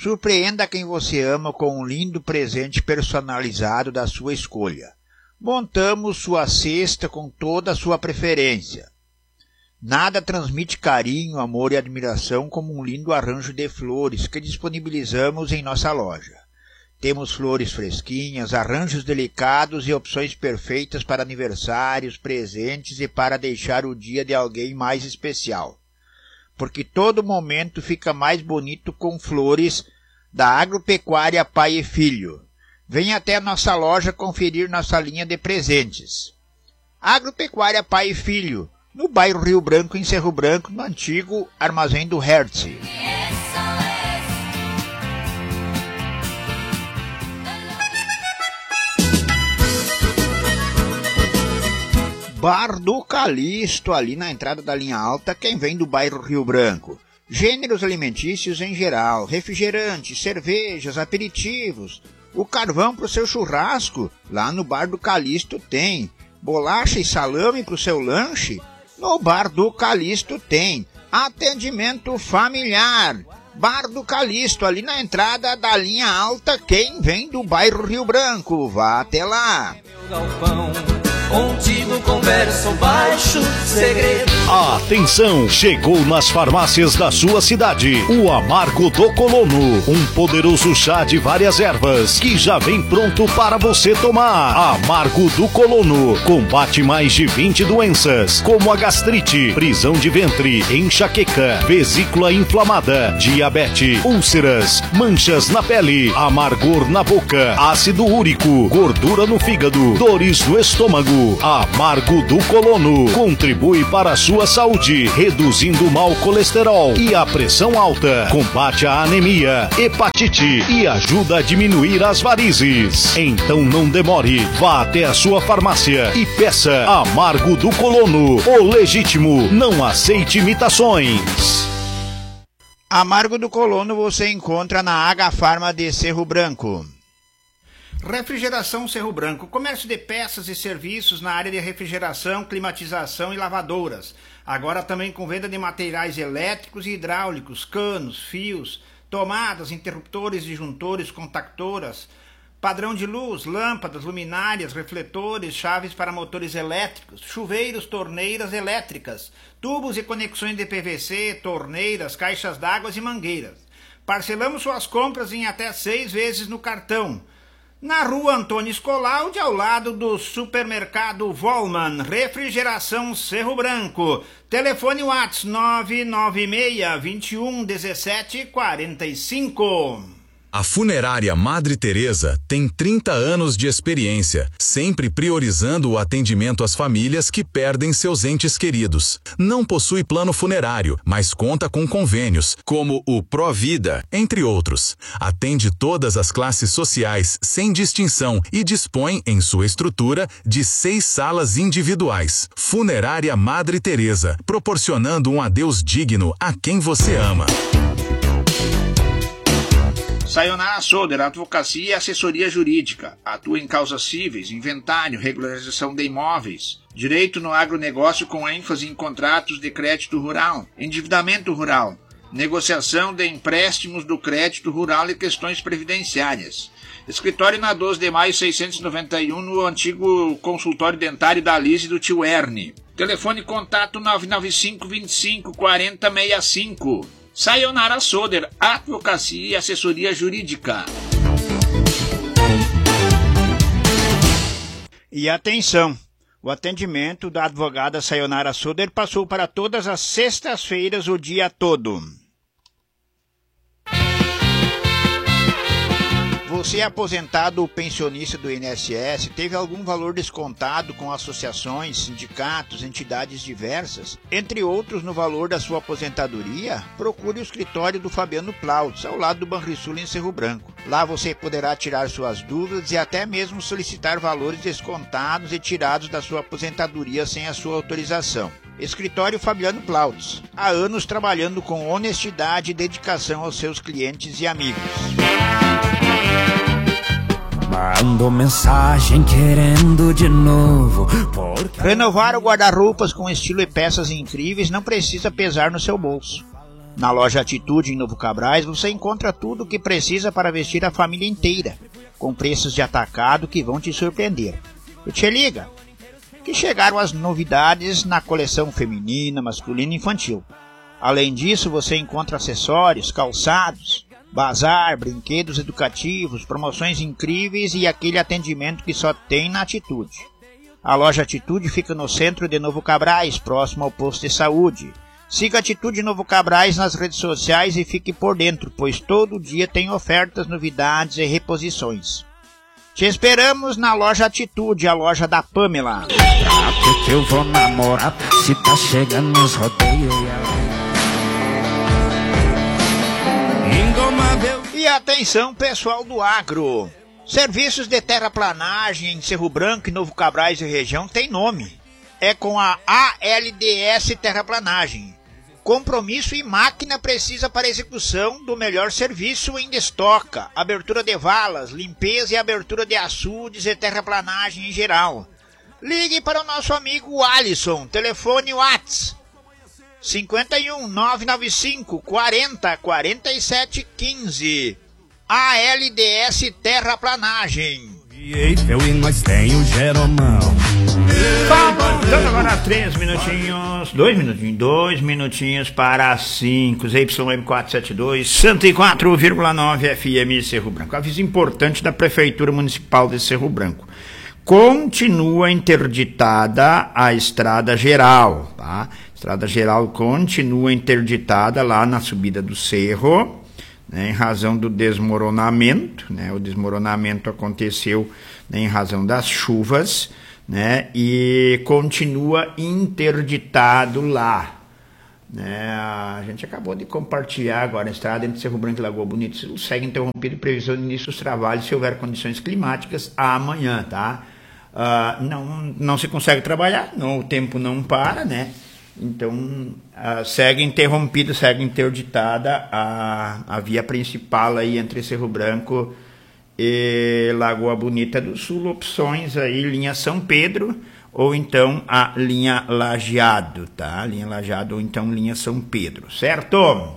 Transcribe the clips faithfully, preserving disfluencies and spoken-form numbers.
Surpreenda quem você ama com um lindo presente personalizado da sua escolha. Montamos sua cesta com toda a sua preferência. Nada transmite carinho, amor e admiração como um lindo arranjo de flores que disponibilizamos em nossa loja. Temos flores fresquinhas, arranjos delicados e opções perfeitas para aniversários, presentes e para deixar o dia de alguém mais especial. Porque todo momento fica mais bonito com flores da Agropecuária Pai e Filho. Venha até a nossa loja conferir nossa linha de presentes. Agropecuária Pai e Filho, no bairro Rio Branco, em Cerro Branco, no antigo Armazém do Hertz. Bar do Calixto, ali na entrada da linha alta, quem vem do bairro Rio Branco. Gêneros alimentícios em geral, refrigerantes, cervejas, aperitivos. O carvão para o seu churrasco, lá no Bar do Calixto tem. Bolacha e salame para o seu lanche, no Bar do Calixto tem. Atendimento familiar. Bar do Calixto, ali na entrada da linha alta, quem vem do bairro Rio Branco. Vá até lá. Contigo converso baixo segredo. Atenção, chegou nas farmácias da sua cidade o Amargo do Colono, um poderoso chá de várias ervas que já vem pronto para você tomar. Amargo do Colono combate mais de vinte doenças, como a gastrite, prisão de ventre, enxaqueca, vesícula inflamada, diabetes, úlceras, manchas na pele, amargor na boca, ácido úrico, gordura no fígado, dores no estômago. Amargo do Colono contribui para a sua saúde, reduzindo o mau colesterol e a pressão alta, combate a anemia, hepatite e ajuda a diminuir as varizes. Então não demore, vá até a sua farmácia e peça Amargo do Colono, o legítimo, não aceite imitações. Amargo do Colono você encontra na Agafarma de Cerro Branco. Refrigeração Cerro Branco, comércio de peças e serviços na área de refrigeração, climatização e lavadouras. Agora também com venda de materiais elétricos e hidráulicos, canos, fios, tomadas, interruptores, disjuntores, contactoras, padrão de luz, lâmpadas, luminárias, refletores, chaves para motores elétricos, chuveiros, torneiras elétricas, tubos e conexões de P V C, torneiras, caixas d'água e mangueiras. Parcelamos suas compras em até seis vezes no cartão. Na rua Antônio Escolaldi, ao lado do supermercado Volman, refrigeração Cerro Branco. Telefone WhatsApp nove nove seis, dois um, um sete, quatro cinco. A Funerária Madre Teresa tem trinta anos de experiência, sempre priorizando o atendimento às famílias que perdem seus entes queridos. Não possui plano funerário, mas conta com convênios, como o Provida, entre outros. Atende todas as classes sociais, sem distinção, e dispõe, em sua estrutura, de seis salas individuais. Funerária Madre Teresa, proporcionando um adeus digno a quem você ama. Sayonara Soder, advocacia e assessoria jurídica. Atua em causas cíveis, inventário, regularização de imóveis, direito no agronegócio com ênfase em contratos de crédito rural, endividamento rural, negociação de empréstimos do crédito rural e questões previdenciárias. Escritório na doze de maio seiscentos e noventa e um, no antigo consultório dentário da Lise do tio Erne. Telefone contato nove nove cinco, vinte e cinco, quarenta, sessenta e cinco. Sayonara Soder, advocacia e assessoria jurídica. E atenção, o atendimento da advogada Sayonara Soder passou para todas as sextas-feiras o dia todo. Você é aposentado ou pensionista do I N S S, teve algum valor descontado com associações, sindicatos, entidades diversas, entre outros no valor da sua aposentadoria? Procure o escritório do Fabiano Plautz, ao lado do Banrisul em Cerro Branco. Lá você poderá tirar suas dúvidas e até mesmo solicitar valores descontados e tirados da sua aposentadoria sem a sua autorização. Escritório Fabiano Plautz, há anos trabalhando com honestidade e dedicação aos seus clientes e amigos. Mando mensagem querendo de novo. Porque... Renovar o guarda-roupas com estilo e peças incríveis não precisa pesar no seu bolso. Na loja Atitude em Novo Cabrais você encontra tudo o que precisa para vestir a família inteira, com preços de atacado que vão te surpreender. E te liga, que chegaram as novidades na coleção feminina, masculina e infantil. Além disso, você encontra acessórios, calçados, bazar, brinquedos educativos, promoções incríveis e aquele atendimento que só tem na Atitude. A loja Atitude fica no centro de Novo Cabrais, próximo ao posto de saúde. Siga Atitude Novo Cabrais nas redes sociais e fique por dentro, pois todo dia tem ofertas, novidades e reposições. Te esperamos na loja Atitude, a loja da Pamela. Pra que eu vou namorar se tá chegando nos rodeios? E atenção, pessoal do agro. Serviços de terraplanagem em Cerro Branco e Novo Cabrais e região tem nome. É com a A L D S Terraplanagem. Compromisso e máquina precisa para execução do melhor serviço em estoca, abertura de valas, limpeza e abertura de açudes e terraplanagem em geral. Ligue para o nosso amigo Alisson, telefone WhatsApp cinco um nove nove cinco quarenta quarenta e sete quinze. A L D S Terraplanagem. Eu e nós tem o Jeromão. Dando agora três minutinhos, dois minutinhos, dois minutinhos para cinco, Z Y M quatrocentos e setenta e dois, cento e quatro vírgula nove F M Cerro Branco. Aviso importante da Prefeitura Municipal de Cerro Branco. Continua interditada a estrada geral, tá? Estrada geral continua interditada lá na subida do cerro, né, em razão do desmoronamento, né? O desmoronamento aconteceu, né, em razão das chuvas, né, e continua interditado lá. Né? A gente acabou de compartilhar agora a estrada entre Cerro Branco e Lagoa Bonita. Segue interrompido e previsão de início dos trabalhos se houver condições climáticas amanhã, tá? Uh, não, não se consegue trabalhar, não, o tempo não para, né? Então uh, segue interrompida, segue interditada a, a via principal aí entre Cerro Branco e Lagoa Bonita do Sul. Opções aí, linha São Pedro ou então a linha Lajeado, tá? Linha Lajeado ou então linha São Pedro, certo?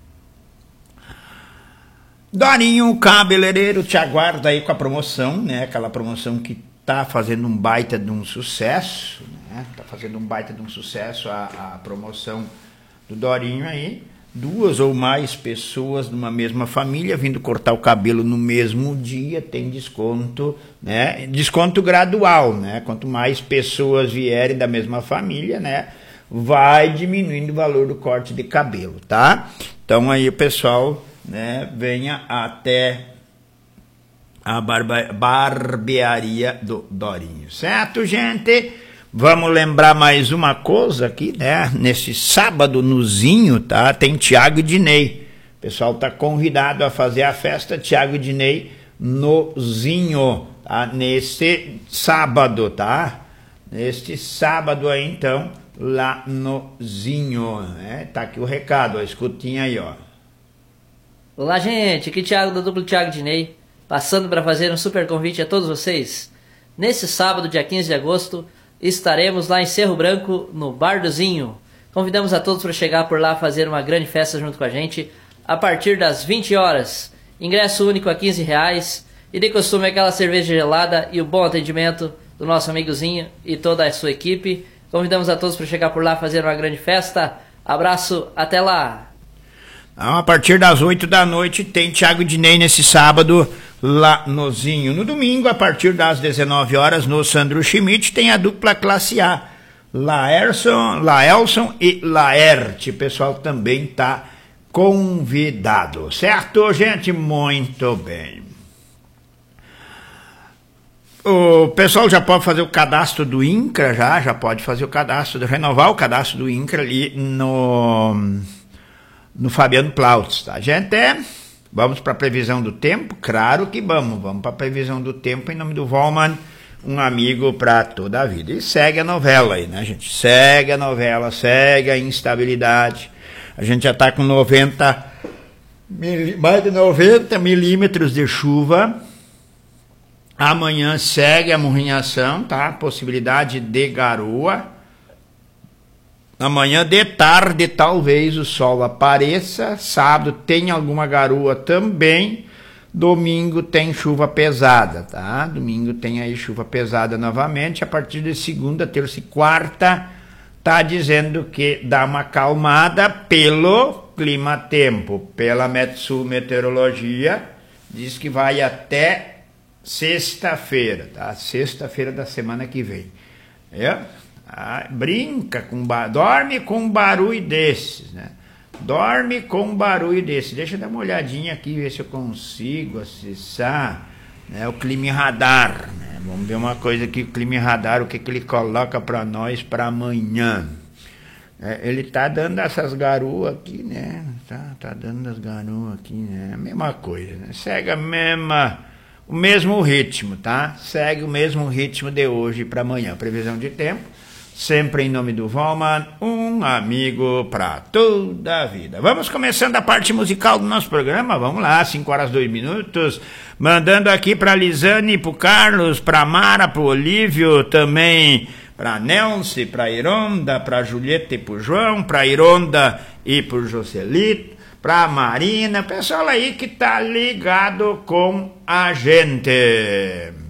Dorinho Cabeleireiro te aguarda aí com a promoção, né? Aquela promoção que tá fazendo um baita de um sucesso, né? Tá fazendo um baita de um sucesso a, a promoção do Dorinho aí. Duas ou mais pessoas de uma mesma família vindo cortar o cabelo no mesmo dia tem desconto, né? Desconto gradual, né? Quanto mais pessoas vierem da mesma família, né, vai diminuindo o valor do corte de cabelo, tá? Então aí o pessoal, né, venha até a barba, barbearia do Dorinho, certo, gente? Vamos lembrar mais uma coisa aqui, né? Nesse sábado no Zinho, tá? Tem Thiago e Dinei. O pessoal tá convidado a fazer a festa Thiago e Dinei no Zinho, tá? Nesse sábado, tá? Neste sábado aí, então, lá no Zinho, né? Tá aqui o recado, ó, escutinha aí, ó. Olá, gente, aqui Thiago da dupla Thiago e Dinei, passando para fazer um super convite a todos vocês. Nesse sábado, dia quinze de agosto, estaremos lá em Cerro Branco, no Bar do Zinho. Convidamos a todos para chegar por lá fazer uma grande festa junto com a gente, a partir das vinte horas. Ingresso único a quinze reais, e de costume aquela cerveja gelada e o bom atendimento do nosso amigozinho e toda a sua equipe. Convidamos a todos para chegar por lá fazer uma grande festa. Abraço, até lá! A partir das oito da noite tem Thiago e Dinei nesse sábado lá no Zinho. No domingo, a partir das dezenove horas, no Sandro Schmidt, tem a dupla classe A, Laerson, Laelson e Laerte. O pessoal também está convidado, certo, gente? Muito bem. O pessoal já pode fazer o cadastro do INCRA, já, já pode fazer o cadastro, renovar o cadastro do INCRA ali no... no Fabiano Plautz, tá, gente? É, vamos para a previsão do tempo? Claro que vamos, vamos para a previsão do tempo em nome do Volman, um amigo para toda a vida. E segue a novela aí, né, gente? Segue a novela, segue a instabilidade. A gente já está com noventa, mais de noventa milímetros de chuva. Amanhã segue a morrinhação, tá? Possibilidade de garoa. Amanhã de tarde talvez o sol apareça, sábado tem alguma garoa também, domingo tem chuva pesada, tá? Domingo tem aí chuva pesada novamente, a partir de segunda, terça e quarta, tá dizendo que dá uma acalmada pelo clima-tempo, pela Metsul Meteorologia, diz que vai até sexta-feira, tá? Sexta-feira da semana que vem, é? Ah, brinca com barulho, dorme com um barulho desses, né? Dorme com um barulho desse. Deixa eu dar uma olhadinha aqui, ver se eu consigo acessar, né, o Clima Radar, né? Vamos ver uma coisa aqui, o Clima Radar, o que, que ele coloca para nós para amanhã. É, ele tá dando essas garoas aqui, né? Tá, tá dando as garoas aqui, né? A mesma coisa, né? Segue a mesma, o mesmo ritmo, tá? Segue o mesmo ritmo de hoje para amanhã. Previsão de tempo. Sempre em nome do Valman, um amigo para toda a vida. Vamos começando a parte musical do nosso programa, vamos lá, cinco horas, dois minutos, mandando aqui para Lisane, para o Carlos, para Mara, para o Olívio, também para Nelce, para Ironda, para Julieta e para o João, para Ironda e para o Joselito, para Marina, pessoal aí que tá ligado com a gente.